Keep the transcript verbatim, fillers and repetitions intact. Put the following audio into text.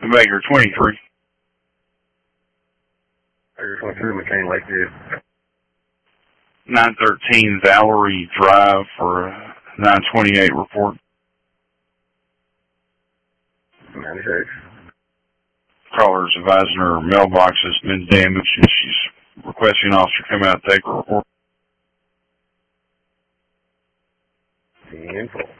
Baker twenty-three. Baker twenty-three, McCain Lakeview. nine thirteen Valerie Drive for nine twenty-eight report. ninety-six. Caller's advising her mailbox has been damaged and she's requesting an officer come out and take a report. ten four.